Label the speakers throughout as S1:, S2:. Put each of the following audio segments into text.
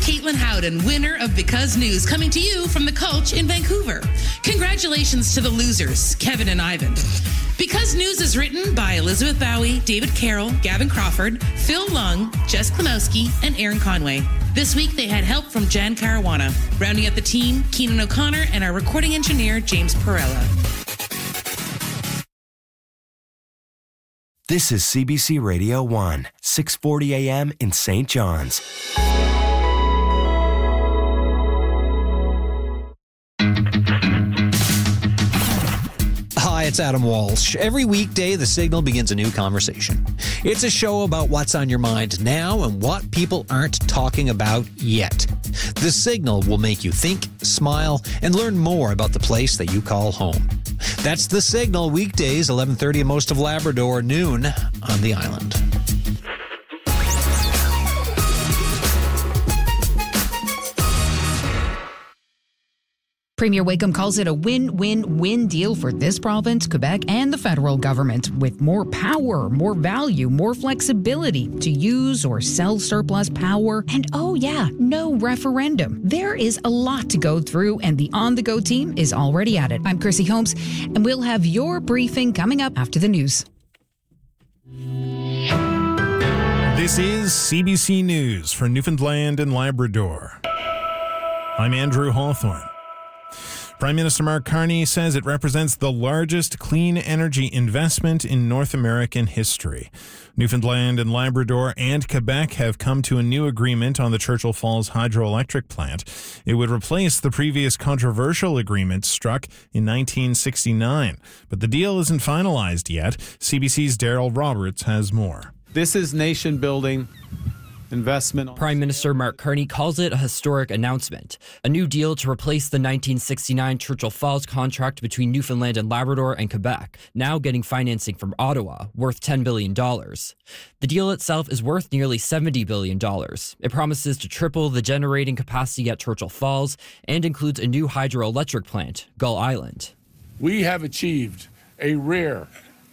S1: Caitlin Howden, winner of Because News, coming to you from the Culch in Vancouver. Congratulations to the losers, Kevin and Ivan. Because News is written by Elizabeth Bowie, David Carroll, Gavin Crawford, Phil Lung, Jess Klimowski, and Aaron Conway. This week, they had help from Jan Caruana. Rounding up the team, Keenan O'Connor and our recording engineer, James Perella.
S2: This is CBC Radio 1, 640 AM in St. John's.
S3: Hi, it's Adam Walsh. Every weekday, The Signal begins a new conversation. It's a show about what's on your mind now and what people aren't talking about yet. The Signal will make you think, smile, and learn more about the place that you call home. That's The Signal, weekdays, 11:30 in most of Labrador, noon on the island.
S4: Premier Wakeham calls it a win-win-win deal for this province, Quebec, and the federal government, with more power, more value, more flexibility to use or sell surplus power, and oh yeah, no referendum. There is a lot to go through, and the On The Go team is already at it. I'm Chrissy Holmes, and we'll have your briefing coming up after the news.
S5: This is CBC News for Newfoundland and Labrador. I'm Andrew Hawthorne. Prime Minister Mark Carney says it represents the largest clean energy investment in North American history. Newfoundland and Labrador and Quebec have come to a new agreement on the Churchill Falls hydroelectric plant. It would replace the previous controversial agreement struck in 1969. But the deal isn't finalized yet. CBC's Daryl Roberts has more.
S6: This is nation-building investment.
S7: Prime Minister Mark Carney calls it a historic announcement, a new deal to replace the 1969 Churchill Falls contract between Newfoundland and Labrador and Quebec, now getting financing from Ottawa, worth $10 billion. The deal itself is worth nearly $70 billion. It promises to triple the generating capacity at Churchill Falls and includes a new hydroelectric plant, Gull Island.
S8: We have achieved a rare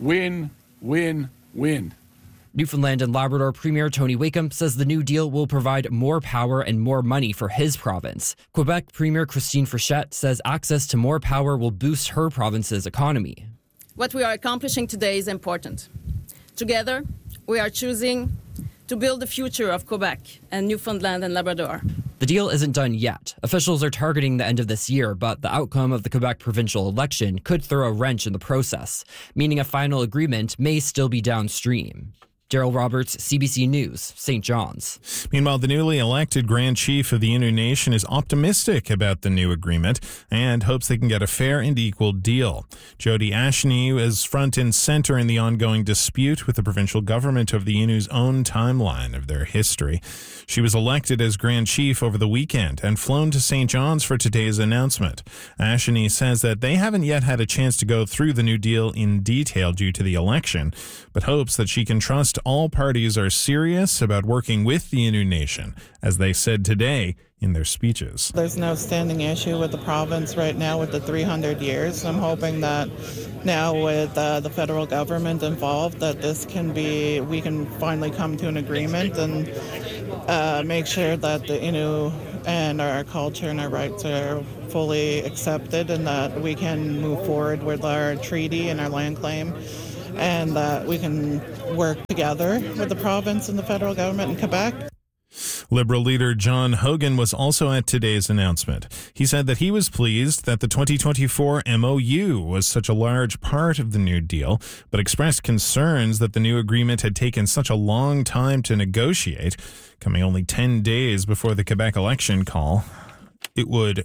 S8: win-win-win.
S7: Newfoundland and Labrador Premier Tony Wakeham says the new deal will provide more power and more money for his province. Quebec Premier Christine Frechette says access to more power will boost her province's economy.
S9: What we are accomplishing today is important. Together, we are choosing to build the future of Quebec and Newfoundland and Labrador.
S7: The deal isn't done yet. Officials are targeting the end of this year, but the outcome of the Quebec provincial election could throw a wrench in the process, meaning a final agreement may still be downstream. Daryl Roberts, CBC News, St. John's.
S5: Meanwhile, the newly elected Grand Chief of the Innu Nation is optimistic about the new agreement and hopes they can get a fair and equal deal. Jody Ashney is front and center in the ongoing dispute with the provincial government over the Innu's own timeline of their history. She was elected as Grand Chief over the weekend and flown to St. John's for today's announcement. Ashney says that they haven't yet had a chance to go through the new deal in detail due to the election, but hopes that she can trust all parties are serious about working with the Innu Nation, as they said today in their speeches.
S10: There's no standing issue with the province right now with the 300 years. I'm hoping that now with the federal government involved, that we can finally come to an agreement and make sure that the Innu and our culture and our rights are fully accepted, and that we can move forward with our treaty and our land claim, and that we can work together with the province and the federal government in Quebec.
S5: Liberal leader John Hogan was also at today's announcement. He said that he was pleased that the 2024 MOU was such a large part of the New Deal, but expressed concerns that the new agreement had taken such a long time to negotiate, coming only 10 days before the Quebec election call. It would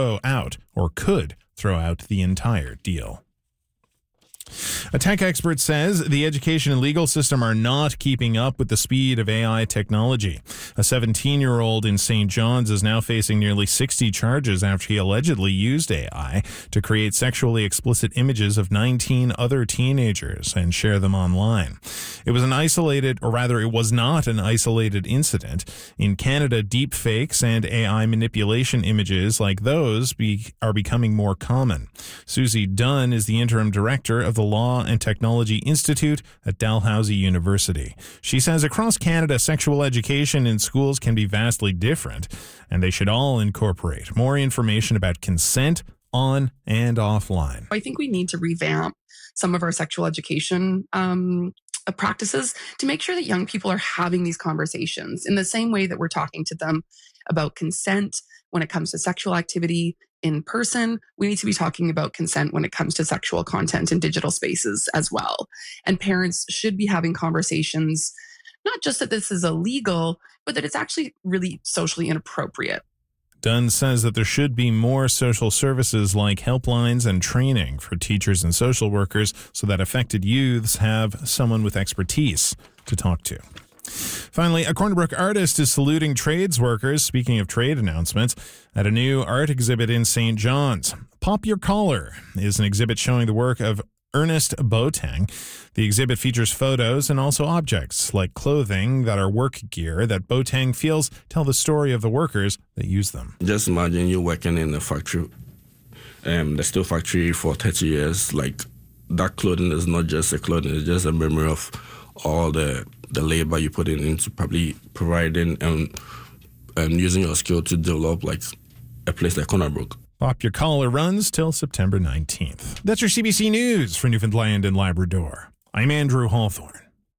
S5: could throw out the entire deal. A tech expert says the education and legal system are not keeping up with the speed of AI technology. A 17-year-old in St. John's is now facing nearly 60 charges after he allegedly used AI to create sexually explicit images of 19 other teenagers and share them online. It was not an isolated incident. In Canada, deep fakes and AI manipulation images like those are becoming more common. Susie Dunn is the interim director of the the Law and Technology Institute at Dalhousie University. She says across Canada, sexual education in schools can be vastly different, and they should all incorporate more information about consent on and offline.
S11: I think we need to revamp some of our sexual education practices to make sure that young people are having these conversations in the same way that we're talking to them about consent when it comes to sexual activity in person. We need to be talking about consent when it comes to sexual content in digital spaces as well. And parents should be having conversations, not just that this is illegal, but that it's actually really socially inappropriate.
S5: Dunn says that there should be more social services like helplines and training for teachers and social workers so that affected youths have someone with expertise to talk to. Finally, a Corner Brook artist is saluting trades workers, speaking of trade announcements, at a new art exhibit in St. John's. Pop Your Collar is an exhibit showing the work of Ernest Boateng. The exhibit features photos and also objects like clothing that are work gear that Boateng feels tell the story of the workers that use them.
S12: Just imagine you're working in a factory, the steel factory for 30 years. Like, that clothing is not just a clothing, it's just a memory of all the labor you put into probably providing and using your skill to develop like a place like Corner Brook.
S5: Pop Your Collar runs till September 19th. That's your CBC News for Newfoundland and Labrador. I'm Andrew Hawthorne.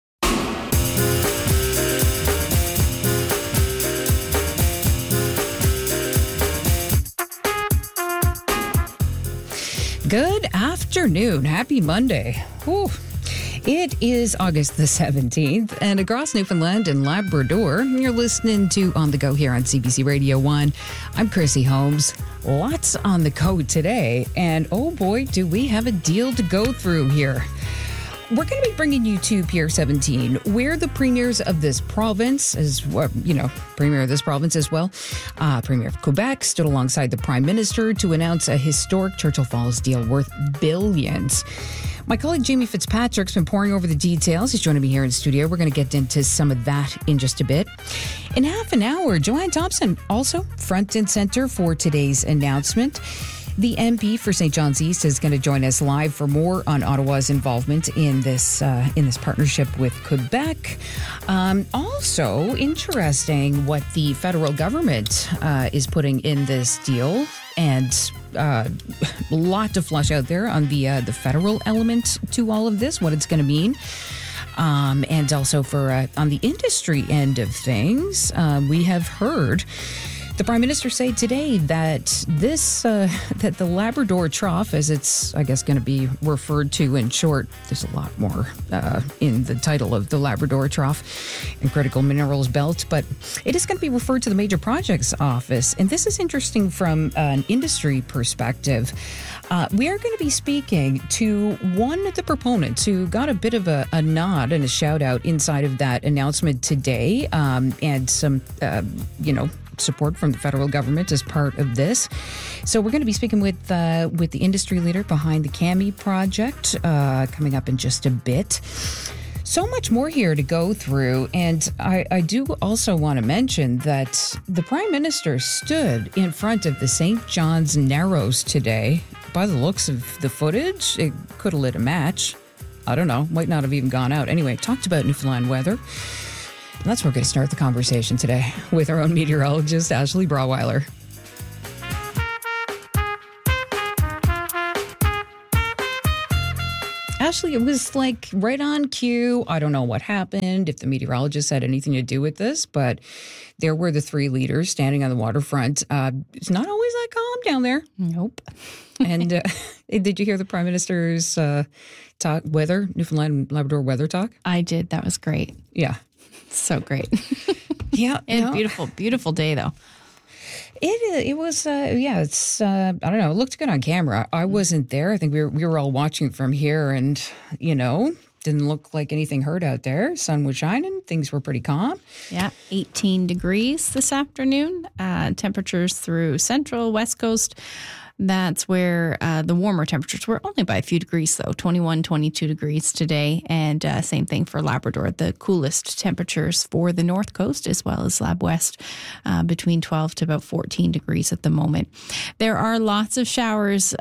S4: Good afternoon. Happy Monday. Whew. It is August the 17th, and across Newfoundland and Labrador, you're listening to On the Go here on CBC Radio 1. I'm Chrissy Holmes. Lots on the go today, and oh boy, do we have a deal to go through here. We're going to be bringing you to Pier 17, where the premiers of this province, premier of this province as well, Premier of Quebec, stood alongside the Prime Minister to announce a historic Churchill Falls deal worth billions. My colleague Jamie Fitzpatrick's been poring over the details. He's joining me here in studio. We're going to get into some of that in just a bit. In half an hour, Joanne Thompson, also front and center for today's announcement. The MP for St. John's East is going to join us live for more on Ottawa's involvement in this partnership with Quebec. Also, interesting what the federal government is putting in this deal, and a lot to flush out there on the federal element to all of this, what it's going to mean. And also for on the industry end of things, we have heard the Prime Minister say today that that the Labrador Trough, as it's, I guess, going to be referred to in short, there's a lot more in the title of the Labrador Trough and Critical Minerals Belt, but it is going to be referred to the Major Projects Office. And this is interesting from an industry perspective. We are going to be speaking to one of the proponents who got a bit of a nod and a shout out inside of that announcement today, and some, support from the federal government as part of this. So we're going to be speaking with the industry leader behind the Kami project coming up in just a bit. So much more here to go through, and I do also want to mention that the Prime Minister stood in front of the St. John's Narrows today. By the looks of the footage, it could have lit a match. I don't know, might not have even gone out. Anyway, talked about Newfoundland weather. And that's where we're going to start the conversation today with our own meteorologist, Ashley Braweiler. Ashley, it was like right on cue. I don't know what happened, if the meteorologist had anything to do with this, but there were the three leaders standing on the waterfront. It's not always that calm down there.
S13: Nope.
S4: And did you hear the Prime Minister's Newfoundland and Labrador weather talk?
S13: I did. That was great.
S4: Yeah.
S13: So great.
S4: Yeah.
S13: And beautiful day, though.
S4: It was, it's, I don't know, it looked good on camera. I wasn't there. I think we were all watching from here, and, didn't look like anything hurt out there. Sun was shining. Things were pretty calm.
S13: Yeah, 18 degrees this afternoon. Temperatures through central, west coast, That's where the warmer temperatures were only by a few degrees, though, 21, 22 degrees today. And same thing for Labrador. The coolest temperatures for the North Coast as well as Lab West, between 12 to about 14 degrees at the moment. There are lots of showers,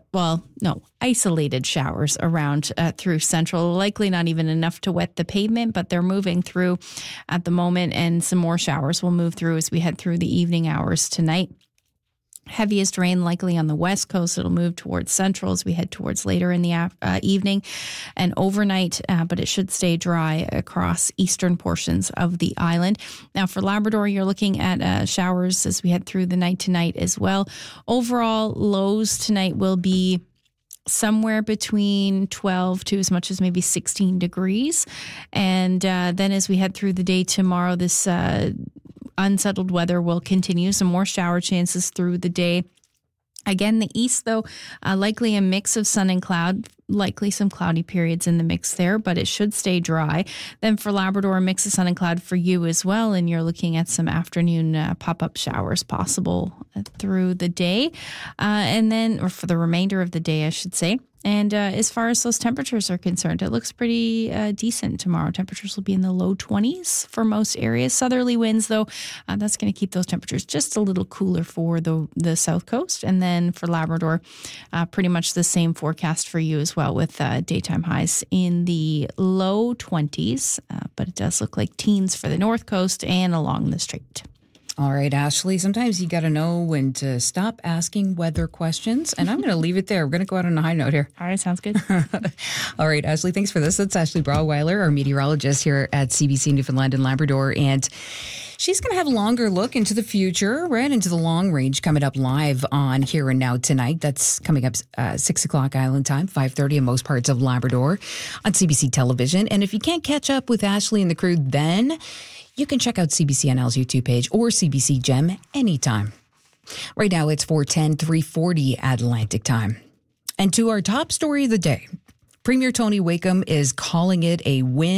S13: isolated showers around through Central. Likely not even enough to wet the pavement, but they're moving through at the moment. And some more showers will move through as we head through the evening hours tonight. Heaviest rain likely on the west coast. It'll move towards Central as we head towards later in the evening and overnight, but it should stay dry across eastern portions of the island. Now for Labrador, you're looking at showers as we head through the night tonight as well. Overall, lows tonight will be somewhere between 12 to as much as maybe 16 degrees. And then as we head through the day tomorrow, this unsettled weather will continue. Some more shower chances through the day. Again, the east, though, likely a mix of sun and cloud, likely some cloudy periods in the mix there, but it should stay dry. Then for Labrador, a mix of sun and cloud for you as well, and you're looking at some afternoon pop-up showers possible through the day, or for the remainder of the day, I should say. And as far as those temperatures are concerned, it looks pretty decent tomorrow. Temperatures will be in the low 20s for most areas. Southerly winds, though, that's going to keep those temperatures just a little cooler for the south coast. And then for Labrador, pretty much the same forecast for you as well, with daytime highs in the low 20s. But it does look like teens for the north coast and along the strait.
S4: All right, Ashley, sometimes you got to know when to stop asking weather questions, and I'm going to leave it there. We're going to go out on a high note here.
S13: All right, sounds good.
S4: All right, Ashley, thanks for this. That's Ashley Brauweiler, our meteorologist here at CBC Newfoundland and Labrador, and she's going to have a longer look into the future, right into the long range, coming up live on Here and Now tonight. That's coming up 6 o'clock Island time, 5:30 in most parts of Labrador on CBC Television. And if you can't catch up with Ashley and the crew then, you can check out CBCNL's YouTube page or CBC Gem anytime. Right now, it's 4:10, 3:40 Atlantic time. And to our top story of the day, Premier Tony Wakeham is calling it a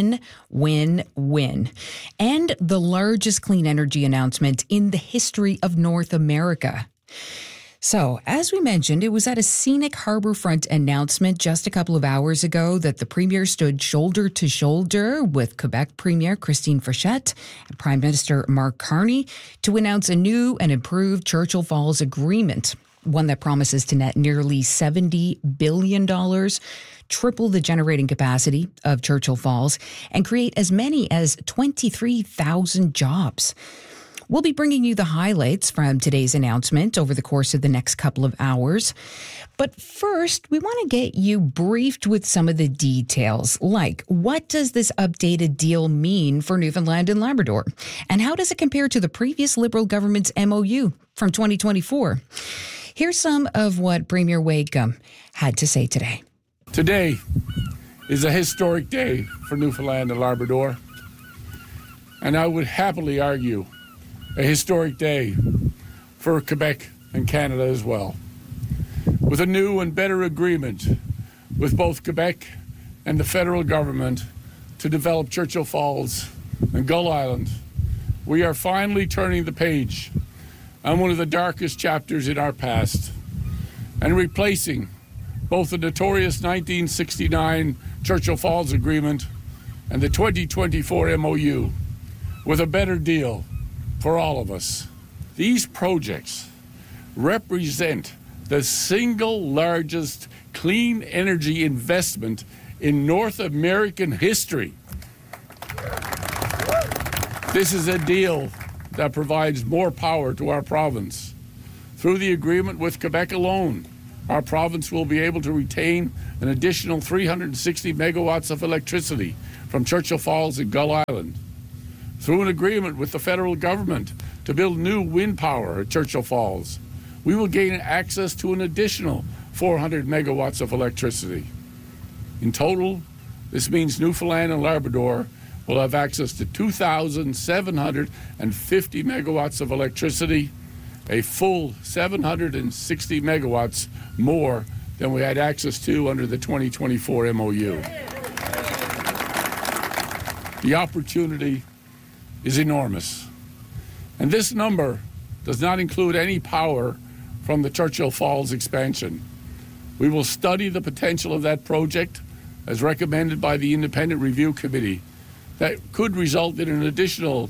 S4: win-win-win and the largest clean energy announcement in the history of North America. So, as we mentioned, it was at a scenic harborfront announcement just a couple of hours ago that the Premier stood shoulder to shoulder with Quebec Premier Christine Frechette and Prime Minister Mark Carney to announce a new and improved Churchill Falls agreement, one that promises to net nearly $70 billion, triple the generating capacity of Churchill Falls, and create as many as 23,000 jobs. We'll be bringing you the highlights from today's announcement over the course of the next couple of hours. But first, we want to get you briefed with some of the details, like what does this updated deal mean for Newfoundland and Labrador? And how does it compare to the previous Liberal government's MOU from 2024? Here's some of what Premier Wakeham had to say today.
S8: Today is a historic day for Newfoundland and Labrador, and I would happily argue a historic day for Quebec and Canada as well. With a new and better agreement with both Quebec and the federal government to develop Churchill Falls and Gull Island, we are finally turning the page on one of the darkest chapters in our past and replacing both the notorious 1969 Churchill Falls Agreement and the 2024 MOU with a better deal for all of us. These projects represent the single largest clean energy investment in North American history. This is a deal that provides more power to our province. Through the agreement with Quebec alone, our province will be able to retain an additional 360 megawatts of electricity from Churchill Falls and Gull Island. Through an agreement with the federal government to build new wind power at Churchill Falls, we will gain access to an additional 400 megawatts of electricity. In total, this means Newfoundland and Labrador will have access to 2,750 megawatts of electricity, a full 760 megawatts more than we had access to under the 2024 MOU. The opportunity is enormous. And this number does not include any power from the Churchill Falls expansion. We will study the potential of that project as recommended by the Independent Review Committee that could result in an additional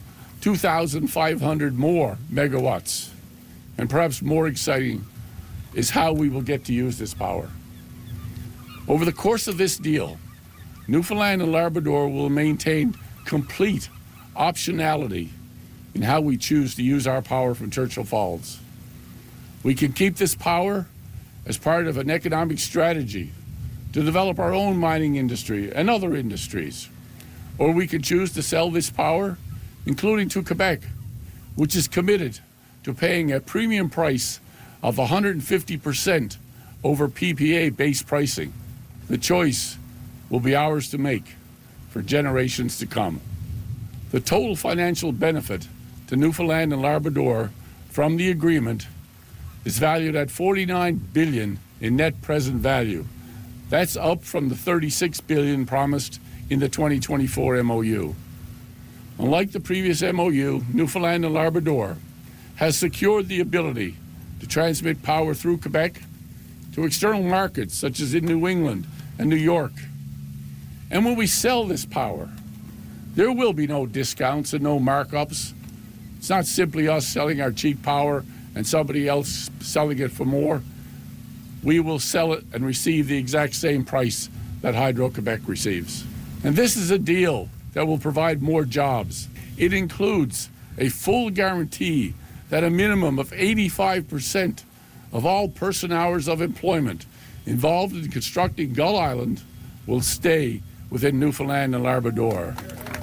S8: 2,500 more megawatts. And perhaps more exciting is how we will get to use this power. Over the course of this deal, Newfoundland and Labrador will maintain complete optionality in how we choose to use our power from Churchill Falls. We can keep this power as part of an economic strategy to develop our own mining industry and other industries. Or we can choose to sell this power, including to Quebec, which is committed to paying a premium price of 150% over PPA-based pricing. The choice will be ours to make for generations to come. The total financial benefit to Newfoundland and Labrador from the agreement is valued at $49 billion in net present value. That's up from the $36 billion promised in the 2024 MOU. Unlike the previous MOU, Newfoundland and Labrador has secured the ability to transmit power through Quebec to external markets such as in New England and New York. And when we sell this power, there will be no discounts and no markups. It's not simply us selling our cheap power and somebody else selling it for more. We will sell it and receive the exact same price that Hydro-Quebec receives. And this is a deal that will provide more jobs. It includes a full guarantee that a minimum of 85% of all person hours of employment involved in constructing Gull Island will stay within Newfoundland and Labrador.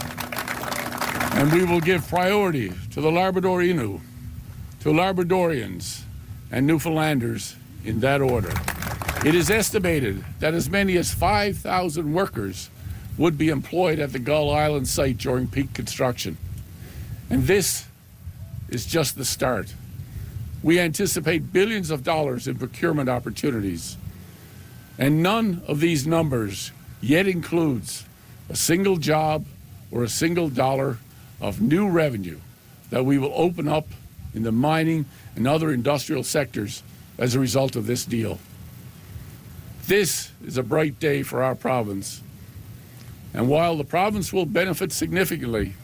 S8: And we will give priority to the Labrador Innu, to Labradorians and Newfoundlanders in that order. It is estimated that as many as 5,000 workers would be employed at the Gull Island site during peak construction. And this is just the start. We anticipate billions of dollars in procurement opportunities. And none of these numbers yet includes a single job or a single dollar of new revenue that we will open up in the mining and other industrial sectors as a result of this deal. This is a bright day for our province. And while the province will benefit significantly,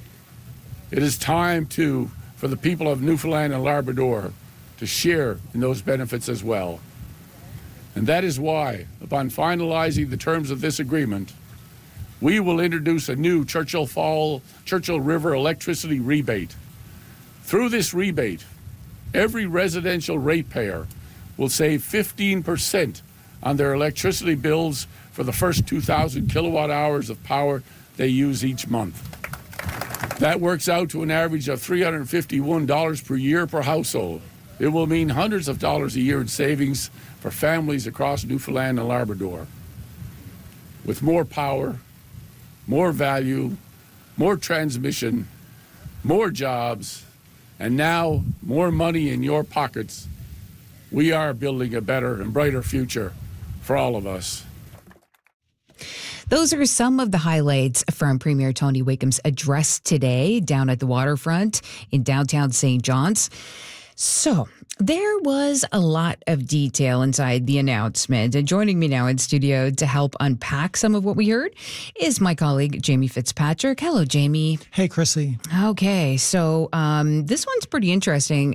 S8: it is time for the people of Newfoundland and Labrador to share in those benefits as well. And that is why, upon finalizing the terms of this agreement, we will introduce a new Churchill River electricity rebate. Through this rebate, every residential ratepayer will save 15% on their electricity bills for the first 2,000 kilowatt hours of power they use each month. That works out to an average of $351 per year per household. It will mean hundreds of dollars a year in savings for families across Newfoundland and Labrador. With more power, more value, more transmission, more jobs, and now more money in your pockets, we are building a better and brighter future for all of us.
S4: Those are some of the highlights from Premier Tony Wakeham's address today down at the waterfront in downtown St. John's. So there was a lot of detail inside the announcement. And joining me now in studio to help unpack some of what we heard is my colleague, Jamie Fitzpatrick. Hello, Jamie.
S14: Hey, Chrissy.
S4: Okay, so this one's pretty interesting.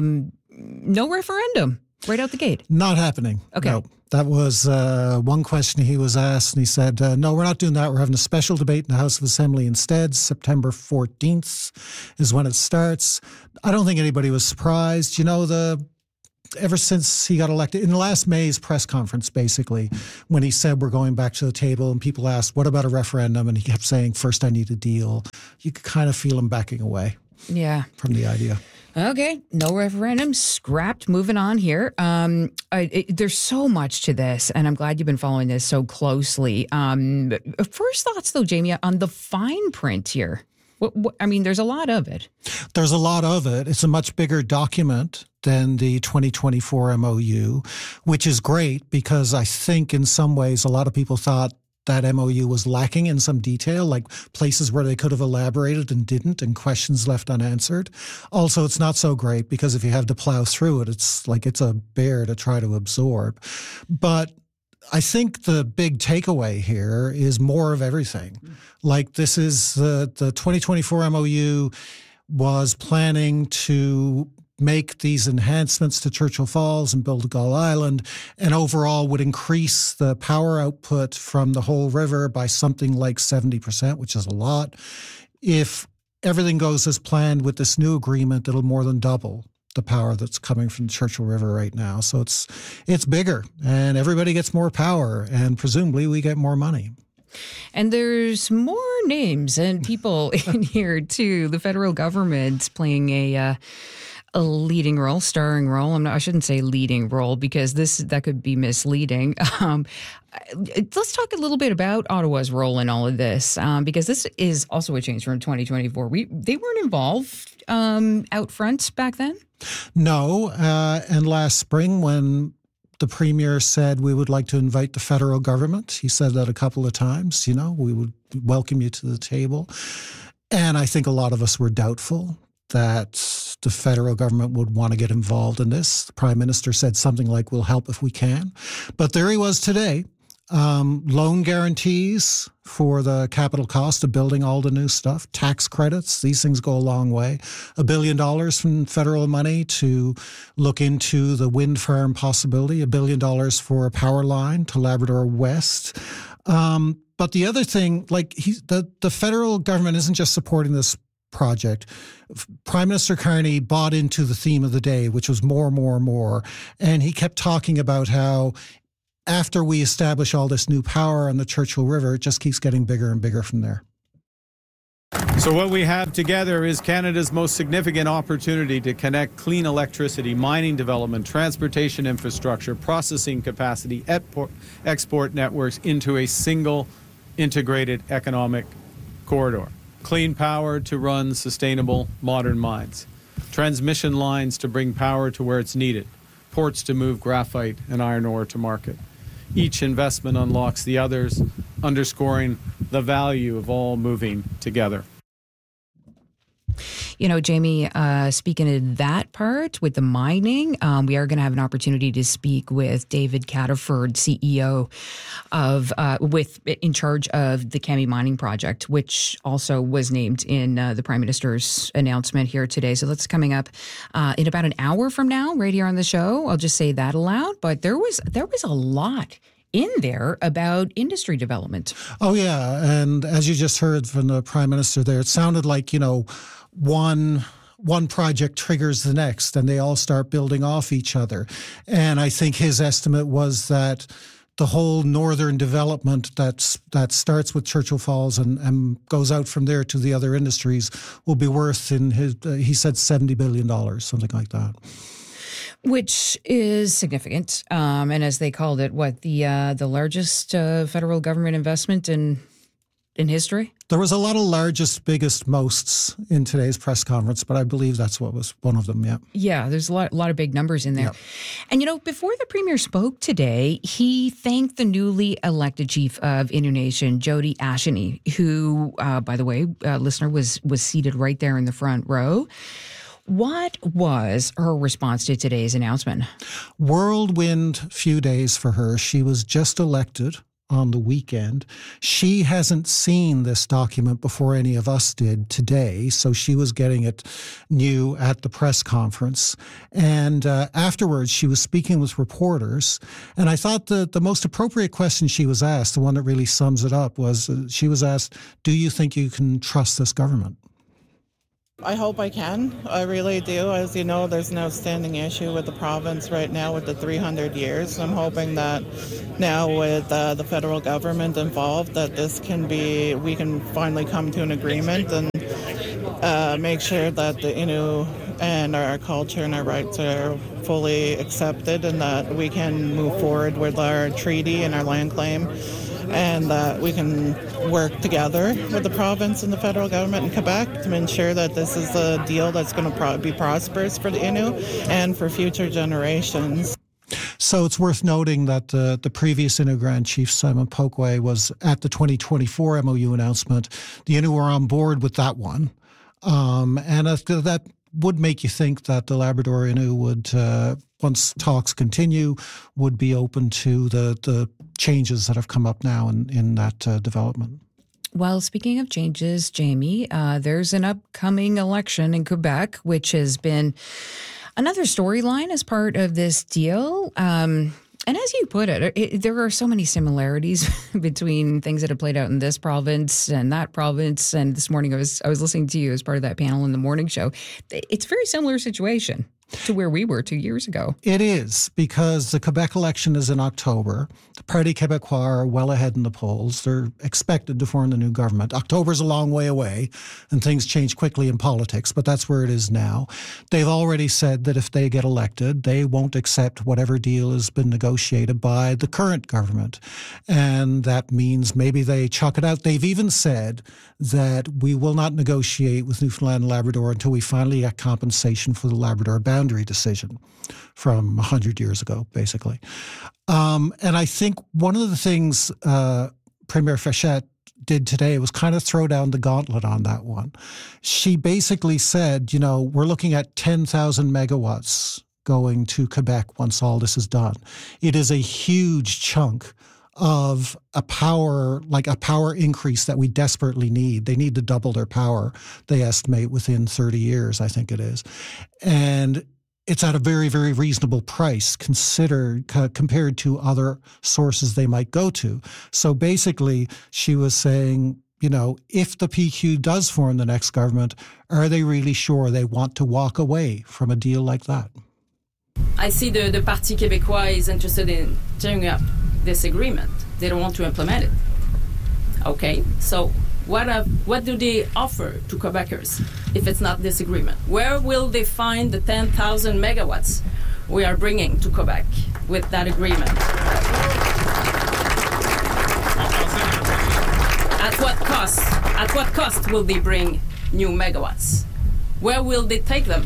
S4: No referendum right out the gate.
S14: Not happening.
S4: Okay.
S14: No. That was one question he was asked, and he said, no, we're not doing that. We're having a special debate in the House of Assembly instead. September 14th is when it starts. I don't think anybody was surprised. You know, ever since he got elected, in last May's press conference, basically, when he said we're going back to the table and people asked, what about a referendum? And he kept saying, first I need a deal. You could kind of feel him backing away from the idea.
S4: Okay, no referendum, scrapped, moving on here. There's so much to this, and I'm glad you've been following this so closely. First thoughts, though, Jamie, on the fine print here. I mean, there's a lot of it.
S14: There's a lot of it. It's a much bigger document than the 2024 MOU, which is great because I think in some ways a lot of people thought that MOU was lacking in some detail, like places where they could have elaborated and didn't, and questions left unanswered. Also, it's not so great because if you have to plow through it, it's like it's a bear to try to absorb. But I think the big takeaway here is more of everything. Like this is the 2024 MOU was planning to make these enhancements to Churchill Falls and build a Gull Island, and overall would increase the power output from the whole river by something like 70%, which is a lot. If everything goes as planned with this new agreement, it'll more than double the power that's coming from the Churchill River right now. So it's bigger, and everybody gets more power, and presumably we get more money.
S4: And there's more names and people in here too. The federal government's playing a leading role, starring role. I shouldn't say leading role because that could be misleading. Let's talk a little bit about Ottawa's role in all of this, because this is also a change from 2024. They weren't involved out front back then?
S14: No, and last spring when the Premier said we would like to invite the federal government, he said that a couple of times, we would welcome you to the table. And I think a lot of us were doubtful that the federal government would want to get involved in this. The Prime Minister said something like, we'll help if we can. But there he was today. Loan guarantees for the capital cost of building all the new stuff, tax credits, these things go a long way. $1 billion from federal money to look into the wind farm possibility, $1 billion for a power line to Labrador West. But the other thing, the federal government isn't just supporting this project. Prime Minister Carney bought into the theme of the day, which was more, more, more. And he kept talking about how after we establish all this new power on the Churchill River, it just keeps getting bigger and bigger from there.
S6: So what we have together is Canada's most significant opportunity to connect clean electricity, mining development, transportation infrastructure, processing capacity, export networks into a single integrated economic corridor. Clean power to run sustainable modern mines, transmission lines to bring power to where it's needed, ports to move graphite and iron ore to market. Each investment unlocks the others, underscoring the value of all moving together.
S4: Jamie, speaking of that part with the mining, we are going to have an opportunity to speak with David Cataford, CEO in charge of the Kami Mining Project, which also was named in the Prime Minister's announcement here today. So that's coming up in about an hour from now, right here on the show. I'll just say that aloud. But there was a lot in there about industry development.
S14: Oh, yeah. And as you just heard from the Prime Minister there, it sounded like, one project triggers the next and they all start building off each other. And I think his estimate was that the whole northern development that starts with Churchill Falls and goes out from there to the other industries will be worth, he said $70 billion, something like that.
S4: Which is significant. And as they called it, the largest federal government investment in history?
S14: There was a lot of largest, biggest, mosts in today's press conference, but I believe that's what was one of them, yeah.
S4: Yeah, there's a lot of big numbers in there.
S14: Yeah.
S4: And, before the Premier spoke today, he thanked the newly elected chief of Innu Nation, Jody Asheny, who, by the way, listener, was seated right there in the front row. What was her response to today's announcement?
S14: Whirlwind few days for her. She was just elected on the weekend. She hasn't seen this document before any of us did today, so she was getting it new at the press conference. And afterwards, she was speaking with reporters, and I thought the most appropriate question she was asked, the one that really sums it up, was she was asked, do you think you can trust this government?
S10: I hope I can. I really do. As you know, there's an outstanding issue with the province right now with the 300 years. I'm hoping that now with the federal government involved, that we can finally come to an agreement and make sure that the Innu and our culture and our rights are fully accepted, and that we can move forward with our treaty and our land claim, and that we can work together with the province and the federal government in Quebec to ensure that this is a deal that's going to be prosperous for the Innu and for future generations.
S14: So it's worth noting that the previous Innu Grand Chief, Simon Pokwe, was at the 2024 MOU announcement. The Innu were on board with that one. And that would make you think that the Labrador Innu would, once talks continue, would be open to the changes that have come up now in that development.
S4: Well, speaking of changes, Jamie, there's an upcoming election in Quebec, which has been another storyline as part of this deal. And as you put it, there are so many similarities between things that have played out in this province and that province. And this morning I was listening to you as part of that panel in the morning show. It's a very similar situation to where we were 2 years ago.
S14: It is, because the Quebec election is in October. The Parti Québécois are well ahead in the polls. They're expected to form the new government. October's a long way away, and things change quickly in politics, but that's where it is now. They've already said that if they get elected, they won't accept whatever deal has been negotiated by the current government. And that means maybe they chuck it out. They've even said that we will not negotiate with Newfoundland and Labrador until we finally get compensation for the Labrador boundary decision from 100 years ago, basically. And I think one of the things Premier Fréchette did today was kind of throw down the gauntlet on that one. She basically said, we're looking at 10,000 megawatts going to Quebec once all this is done. It is a huge chunk of a power increase that we desperately need. They need to double their power, they estimate, within 30 years, I think it is. And it's at a very, very reasonable price compared to other sources they might go to. So basically, she was saying, if the PQ does form the next government, are they really sure they want to walk away from a deal like that?
S9: I see the Parti Québécois is interested in tearing up this agreement. They don't want to implement it. Okay, so what do they offer to Quebecers if it's not this agreement? Where will they find the 10,000 megawatts we are bringing to Quebec with that agreement? At what cost? At what cost will they bring new megawatts? Where will they take them?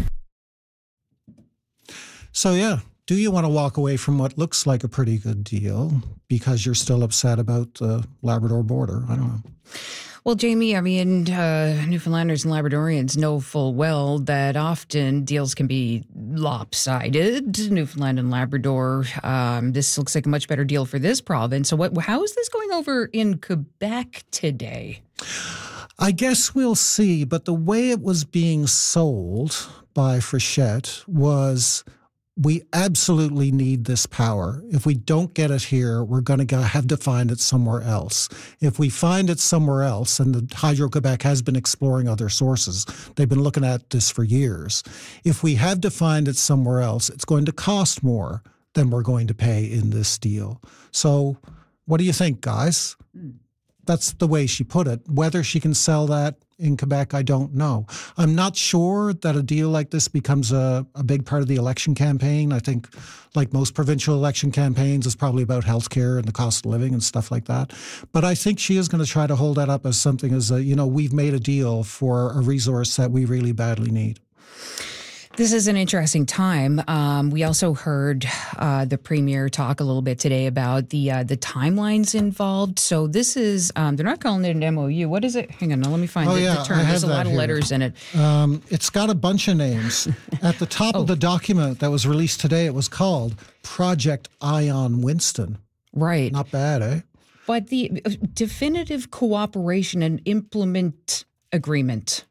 S14: So, yeah, do you want to walk away from what looks like a pretty good deal because you're still upset about the Labrador border? I don't know.
S4: Well, Jamie, Newfoundlanders and Labradorians know full well that often deals can be lopsided. Newfoundland and Labrador, this looks like a much better deal for this province. So how is this going over in Quebec today?
S14: I guess we'll see, but the way it was being sold by Fréchette was, we absolutely need this power. If we don't get it here, we're going to have to find it somewhere else. If we find it somewhere else, and the Hydro-Quebec has been exploring other sources, they've been looking at this for years. If we have to find it somewhere else, it's going to cost more than we're going to pay in this deal. So what do you think, guys? That's the way she put it. Whether she can sell that in Quebec, I don't know. I'm not sure that a deal like this becomes a big part of the election campaign. I think, like most provincial election campaigns, it's probably about healthcare and the cost of living and stuff like that. But I think she is going to try to hold that up as something as, we've made a deal for a resource that we really badly need.
S4: This is an interesting time. We also heard the Premier talk a little bit today about the timelines involved. So this is, they're not calling it an MOU. What is it? Hang on, now let me find the term. There's a lot of letters in it.
S14: It's got a bunch of names. At the top of the document that was released today, it was called Project Ion Winston.
S4: Right.
S14: Not bad, eh?
S4: But the Definitive Cooperation and Implement Agreement.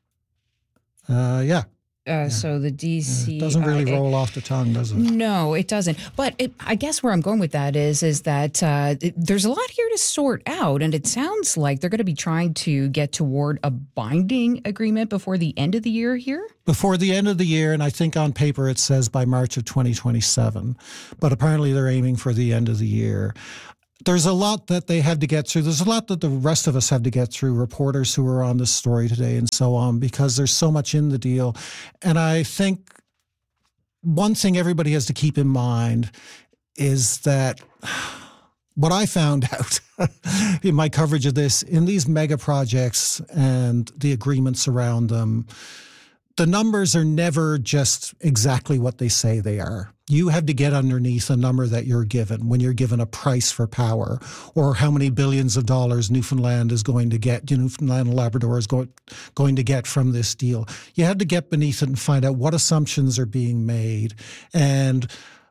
S14: Yeah.
S4: So the DC
S14: doesn't really roll off the tongue, does it?
S4: No, it doesn't. But I guess where I'm going with that is that there's a lot here to sort out, and it sounds like they're going to be trying to get toward a binding agreement before the end of the year here?
S14: Before the end of the year, and I think on paper it says by March of 2027, but apparently they're aiming for the end of the year. There's a lot that they have to get through. There's a lot that the rest of us have to get through, reporters who are on this story today and so on, because there's so much in the deal. And I think one thing everybody has to keep in mind is that what I found out in my coverage of this, in these mega projects and the agreements around them, the numbers are never just exactly what they say they are. You have to get underneath a number that you're given when you're given a price for power, or how many billions of dollars Newfoundland is going to get, Newfoundland and Labrador is going to get from this deal. You have to get beneath it and find out what assumptions are being made and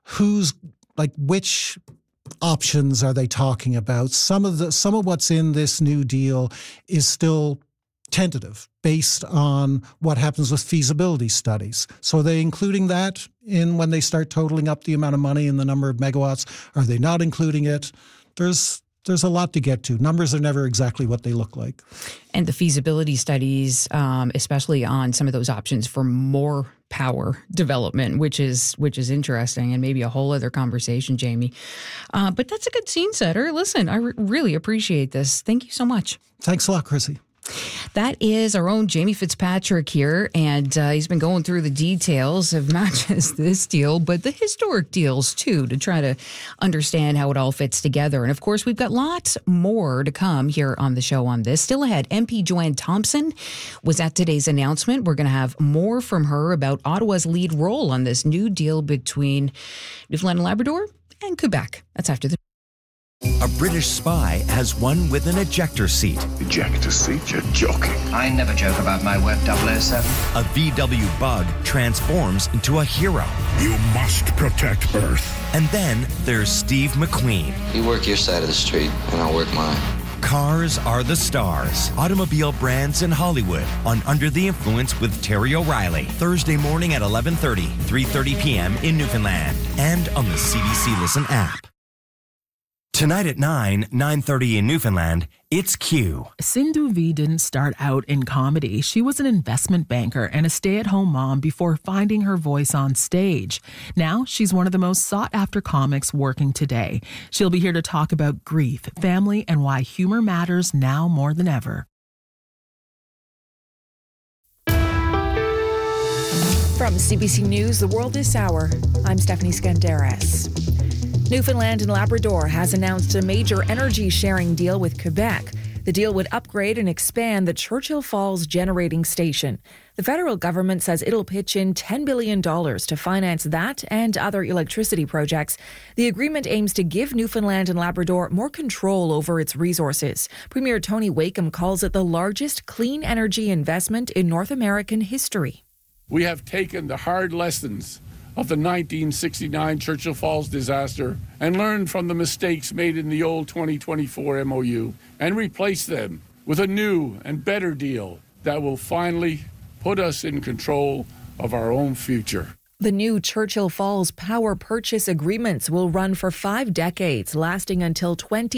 S14: which options are they talking about. Some of what's in this new deal is still tentative based on what happens with feasibility studies. So are they including that in when they start totaling up the amount of money and the number of megawatts? Are they not including it? There's a lot to get to. Numbers are never exactly what they look like.
S4: And the feasibility studies, especially on some of those options for more power development, which is interesting and maybe a whole other conversation, Jamie. But that's a good scene setter. Listen, I really appreciate this. Thank you so much.
S14: Thanks a lot, Chrissy.
S4: That is our own Jamie Fitzpatrick here, and he's been going through the details of not just this deal, but the historic deals, too, to try to understand how it all fits together. And, of course, we've got lots more to come here on the show on this. Still ahead, MP Joanne Thompson was at today's announcement. We're going to have more from her about Ottawa's lead role on this new deal between Newfoundland and Labrador and Quebec. That's after the...
S2: A British spy has one with an ejector seat.
S15: Ejector seat? You're joking.
S16: I never joke about my work, 007.
S2: A VW Bug transforms into a hero.
S15: You must protect Earth.
S2: And then there's Steve McQueen.
S17: You work your side of the street, and I'll work mine.
S2: Cars are the stars. Automobile brands in Hollywood on Under the Influence with Terry O'Reilly. Thursday morning at 11:30, 3:30 p.m. in Newfoundland. And on the CBC Listen app. Tonight at 9:30 in Newfoundland, it's Q.
S18: Sindhu V didn't start out in comedy. She was an investment banker and a stay-at-home mom before finding her voice on stage. Now, she's one of the most sought-after comics working today. She'll be here to talk about grief, family, and why humor matters now more than ever.
S19: From CBC News, The World This Hour, I'm Stephanie Skandaris. Newfoundland and Labrador has announced a major energy sharing deal with Quebec. The deal would upgrade and expand the Churchill Falls generating station. The federal government says it'll pitch in $10 billion to finance that and other electricity projects. The agreement aims to give Newfoundland and Labrador more control over its resources. Premier Tony Wakeham calls it the largest clean energy investment in North American history.
S8: We have taken the hard lessons of the 1969 Churchill Falls disaster and learned from the mistakes made in the old 2024 MOU and replaced them with a new and better deal that will finally put us in control of our own future.
S19: The new Churchill Falls power purchase agreements will run for 5 decades, lasting until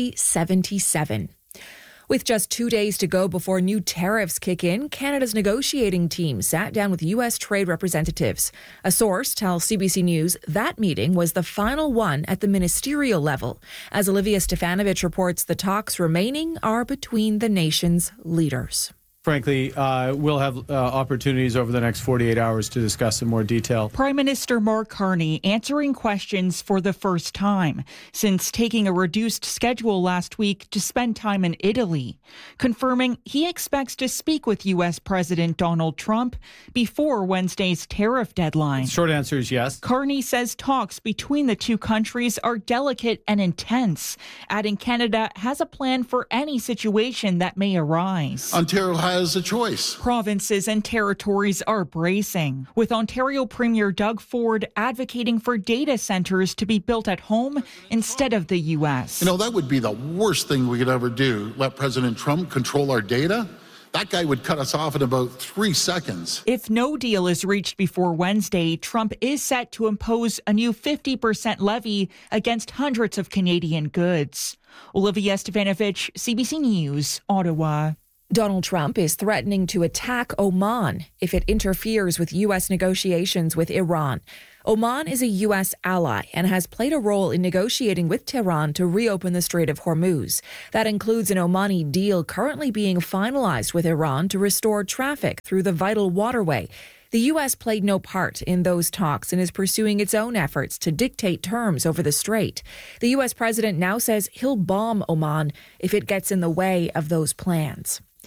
S19: 2077. With just 2 days to go before new tariffs kick in, Canada's negotiating team sat down with U.S. trade representatives. A source tells CBC News that meeting was the final one at the ministerial level. As Olivia Stefanovich reports, the talks remaining are between the nation's leaders.
S6: Frankly, we'll have opportunities over the next 48 hours to discuss in more detail.
S20: Prime Minister Mark Carney answering questions for the first time since taking a reduced schedule last week to spend time in Italy, confirming he expects to speak with U.S. President Donald Trump before Wednesday's tariff deadline.
S6: Short answer is yes.
S20: Carney says talks between the two countries are delicate and intense, adding Canada has a plan for any situation that may arise.
S21: Ontario has a choice.
S20: Provinces and territories are bracing, with Ontario Premier Doug Ford advocating for data centers to be built at home instead of the U.S.
S21: You know, that would be the worst thing we could ever do, let President Trump control our data. That guy would cut us off in about 3 seconds.
S20: If no deal is reached before Wednesday, Trump is set to impose a new 50% levy against hundreds of Canadian goods. Olivia Stefanovich, CBC News, Ottawa.
S19: Donald Trump is threatening to attack Oman if it interferes with U.S. negotiations with Iran. Oman is a U.S. ally and has played a role in negotiating with Tehran to reopen the Strait of Hormuz. That includes an Omani deal currently being finalized with Iran to restore traffic through the vital waterway. The U.S. played no part in those talks and is pursuing its own efforts to dictate terms over the strait. The U.S. president now says he'll bomb Oman if it gets in the way of those plans.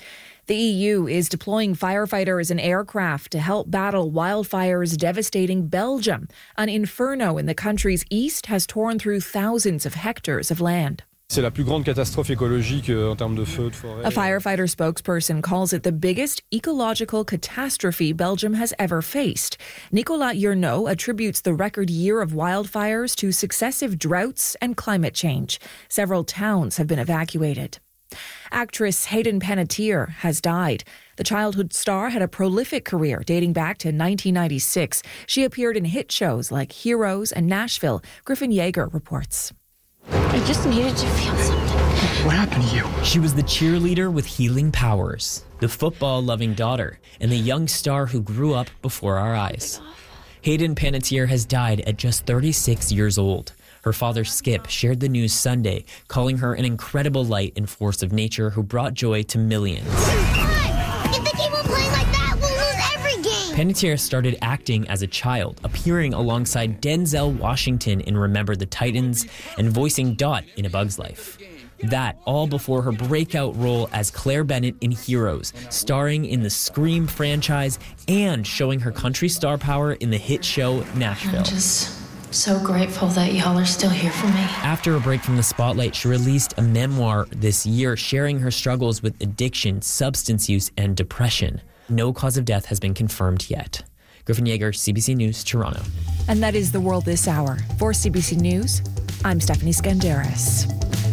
S19: The EU is deploying firefighters and aircraft to help battle wildfires devastating Belgium. An inferno in the country's east has torn through thousands of hectares of land.
S1: C'est la plus grande catastrophe écologique en termes de feux, de forêt.
S19: A firefighter spokesperson calls it the biggest ecological catastrophe Belgium has ever faced. Nicolas Yernot attributes the record year of wildfires to successive droughts and climate change. Several towns have been evacuated. Actress Hayden Panettiere has died. The childhood star had a prolific career dating back to 1996. She appeared in hit shows like Heroes and Nashville. Griffin Yeager reports.
S22: I just needed to feel something.
S23: What happened to you?
S24: She was the cheerleader with healing powers, the football-loving daughter, and the young star who grew up before our eyes. Hayden Panettiere has died at just 36 years old. Her father, Skip, shared the news Sunday, calling her an incredible light and force of nature who brought joy to millions.
S22: If they keep on playing like that, we'll lose every game.
S24: Panettiere started acting as a child, appearing alongside Denzel Washington in Remember the Titans and voicing Dot in A Bug's Life. That all before her breakout role as Claire Bennett in Heroes, starring in the Scream franchise and showing her country star power in the hit show Nashville.
S22: I'm just so grateful that y'all are still here for me.
S24: After a break from the spotlight, she released a memoir this year sharing her struggles with addiction, substance use, and depression. No cause of death has been confirmed yet. Griffin Yeager, CBC News, Toronto.
S19: And that is The World This Hour. For CBC News, I'm Stephanie Skandaris.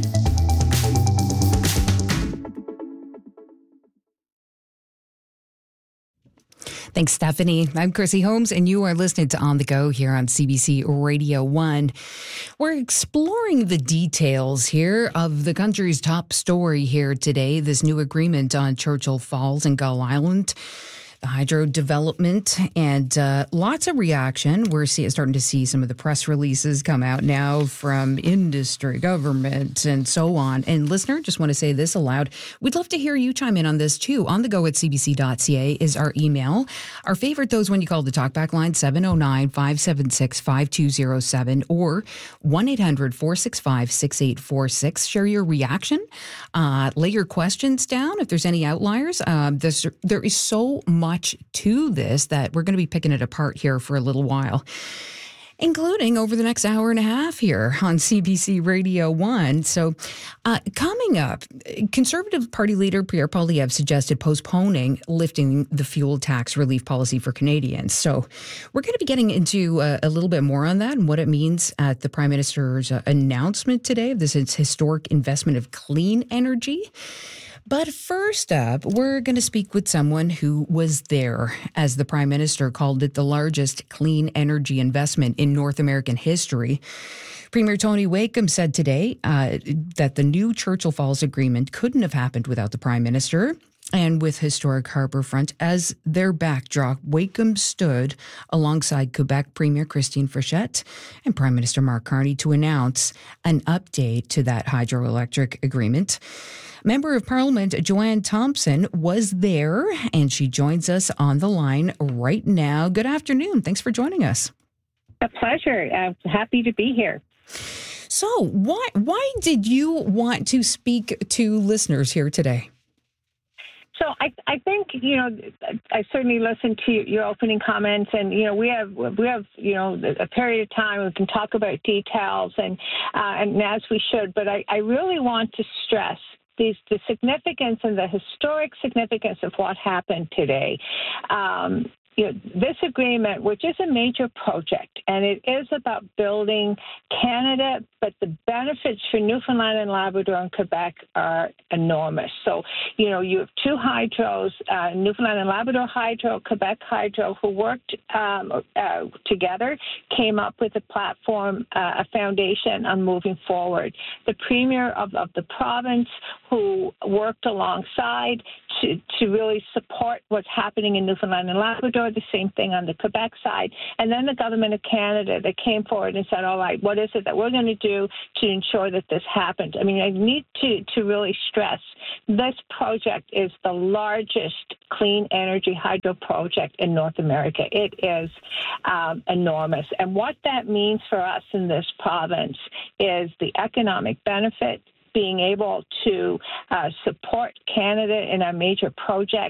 S4: Thanks, Stephanie. I'm Chrissy Holmes, and you are listening to On the Go here on CBC Radio 1. We're exploring the details here of the country's top story here today, this new agreement on Churchill Falls and Gull Island. The hydro development, and lots of reaction. We're starting to see some of the press releases come out now from industry, government, and so on. And listener, just want to say this aloud. We'd love to hear you chime in on this too. On the go at cbc.ca is our email. Our favorite, those when you call the talkback line, 709-576-5207 or 1-800-465-6846. Share your reaction. Lay your questions down if there's any outliers. There is so much to this that we're going to be picking it apart here for a little while, including over the next hour and a half here on CBC Radio 1. So coming up, Conservative Party leader Pierre Poilievre suggested postponing lifting the fuel tax relief policy for Canadians. So we're going to be getting into a little bit more on that and what it means at the Prime Minister's announcement today of this historic investment of clean energy. But first up, we're going to speak with someone who was there as the Prime Minister called it the largest clean energy investment in North American history. Premier Tony Wakeham said today that the new Churchill Falls agreement couldn't have happened without the Prime Minister. And with historic Harbourfront as their backdrop, Wakeham stood alongside Quebec Premier Christine Frechette and Prime Minister Mark Carney to announce an update to that hydroelectric agreement. Member of Parliament Joanne Thompson was there, and she joins us on the line right now. Good afternoon. Thanks for joining us.
S25: A pleasure. I'm happy to be here.
S4: So why did you want to speak to listeners here today?
S25: So I think, I certainly listened to your opening comments, and, we have a period of time we can talk about details and as we should, but I really want to stress the significance and the historic significance of what happened today. This agreement, which is a major project, and it is about building Canada, but the benefits for Newfoundland and Labrador and Quebec are enormous. So, you have two hydros, Newfoundland and Labrador Hydro, Quebec Hydro, who worked together, came up with a platform, a foundation on moving forward. The Premier of the province, who worked alongside to really support what's happening in Newfoundland and Labrador, the same thing on the Quebec side. And then the Government of Canada that came forward and said, all right, what is it that we're going to do to ensure that this happens? I mean, I need to really stress this project is the largest clean energy hydro project in North America. It is enormous. And what that means for us in this province is the economic benefit, being able to support Canada in our major projects.